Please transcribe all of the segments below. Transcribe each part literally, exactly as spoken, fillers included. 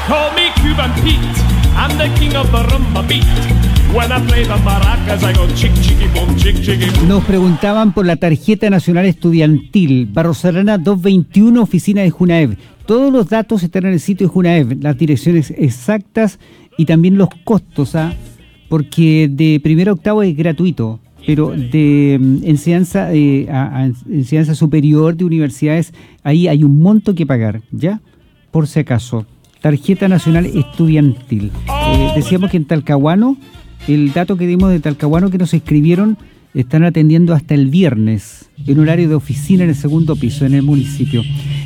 Call me Cuban Pete, I'm the king of the rumba beat. When I play the maracas, I go chick, chicky, boom, chick, chicky, boom. Nos preguntaban por la tarjeta nacional estudiantil, Barros Arana doscientos veintiuno, oficina de Junaev. Todos los datos están en el sitio de Junaev, las direcciones exactas y también los costos, ¿ah? Porque de primero a octavo es gratuito, pero de um, enseñanza eh, a, a enseñanza superior de universidades, ahí hay un monto que pagar, ¿ya? Por si acaso. Tarjeta nacional estudiantil. Eh, decíamos que en Talcahuano, el dato que dimos de Talcahuano que nos escribieron, están atendiendo hasta el viernes, en horario de oficina en el segundo piso, en el municipio.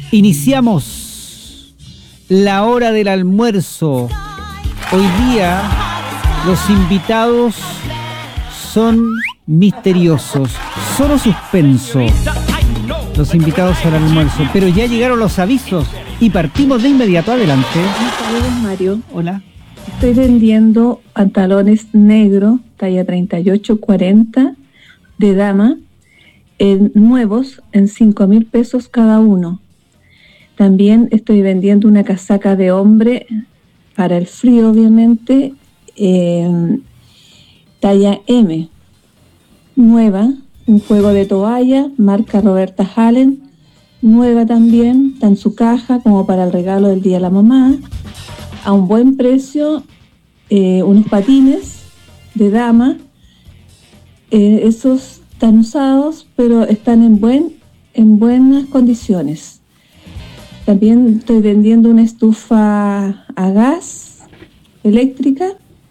Iniciamos la hora del almuerzo. Hoy día los invitados son misteriosos, solo suspenso. Los invitados al almuerzo, pero ya llegaron los avisos y partimos de inmediato. Adelante. Saludos, Mario. Hola. Estoy vendiendo pantalones negros, talla treinta y ocho cuarenta, de dama, en nuevos, en cinco mil pesos cada uno. También estoy vendiendo una casaca de hombre, para el frío obviamente, eh, talla M, nueva, un juego de toalla, marca Roberta Hallen, nueva también, está en su caja como para el regalo del Día de la Mamá, a un buen precio, eh, unos patines de dama, eh, esos están usados, pero están en buen en buenas condiciones. También estoy vendiendo una estufa a gas eléctrica,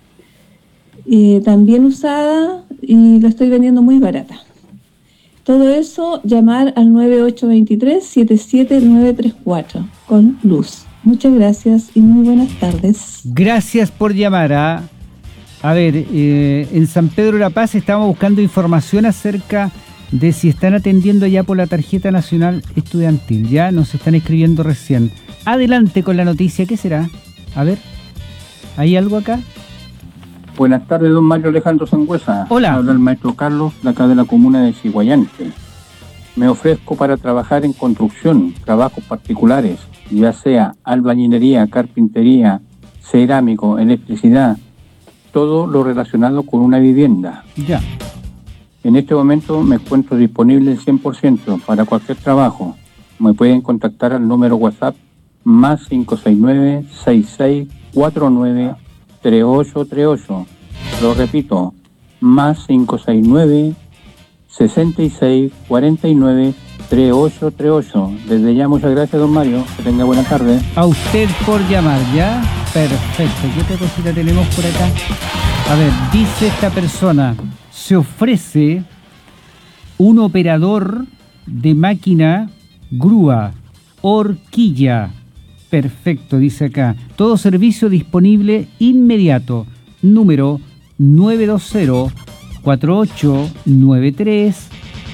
eh, también usada, y la estoy vendiendo muy barata. Todo eso, llamar al nueve ocho dos tres, siete siete nueve tres cuatro con Luz. Muchas gracias y muy buenas tardes. Gracias por llamar. A, a ver, eh, en San Pedro de la Paz estamos buscando información acerca de si están atendiendo ya por la tarjeta nacional estudiantil. Ya nos están escribiendo recién. Adelante con la noticia. ¿Qué será? A ver, ¿hay algo acá? Buenas tardes, don Mario Alejandro Sangüesa. Hola. Habla el maestro Carlos, de acá de la comuna de Chiguayante. Me ofrezco para trabajar en construcción, trabajos particulares, ya sea albañilería, carpintería, cerámico, electricidad, todo lo relacionado con una vivienda. Ya. En este momento me encuentro disponible el cien por ciento para cualquier trabajo. Me pueden contactar al número WhatsApp más cinco seis nueve, seis seis cuatro nueve, tres ocho tres ocho. Lo repito, más cinco seis nueve, seis seis cuatro nueve, tres ocho tres ocho. Desde ya, muchas gracias, don Mario. Que tenga buena tarde. A usted por llamar, ¿ya? Perfecto. ¿Qué otra cosita tenemos por acá? A ver, dice esta persona, se ofrece un operador de máquina grúa, horquilla. Perfecto, dice acá. Todo servicio disponible inmediato. Número nueve dos cero, cuatro ocho nueve tres,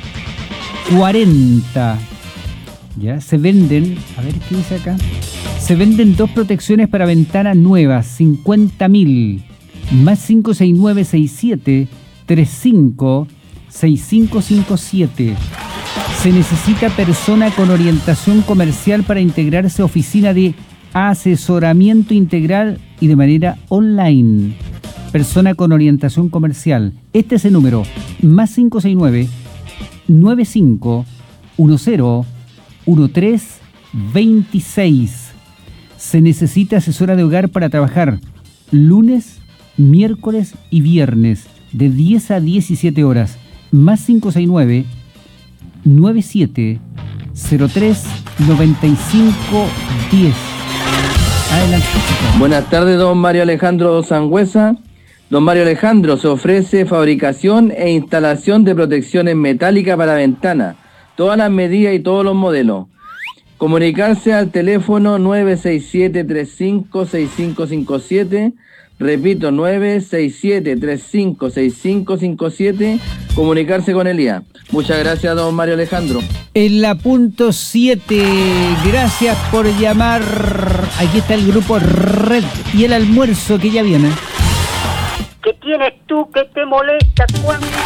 cuarenta. Ya, se venden, a ver qué dice acá. Se venden dos protecciones para ventanas nuevas, cincuenta mil. Más cinco seis nueve seis siete tres cinco seis cinco cinco siete. Se necesita persona con orientación comercial para integrarse a oficina de asesoramiento integral y de manera online. Persona con orientación comercial. Este es el número, más cinco seis nueve nueve cinco uno cero uno tres dos seis. Se necesita asesora de hogar para trabajar lunes, miércoles y viernes de diez a diecisiete horas. Más cinco seis nueve nueve siete cero tres nueve cinco uno cero. Adelante. Buenas tardes, don Mario Alejandro Sangüesa. Don Mario Alejandro, se ofrece fabricación e instalación de protecciones metálicas para ventanas, todas las medidas y todos los modelos. Comunicarse al teléfono nueve seis siete tres cinco seis cinco cinco siete. Repito, nueve seis siete tres cinco seis cinco cinco siete. Comunicarse con Elías. Muchas gracias, don Mario Alejandro. En la punto siete, gracias por llamar. Aquí está el grupo Red y el almuerzo que ya viene. ¿Qué tienes tú que te molesta cuando